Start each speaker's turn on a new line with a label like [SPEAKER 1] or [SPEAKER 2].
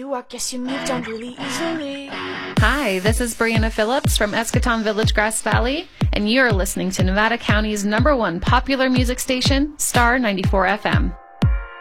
[SPEAKER 1] you, I guess you moved on really easily.
[SPEAKER 2] Hi, this is Brianna Phillips from Eschaton Village, Grass Valley, and you're listening to Nevada County's #1 popular music station, Star 94 FM.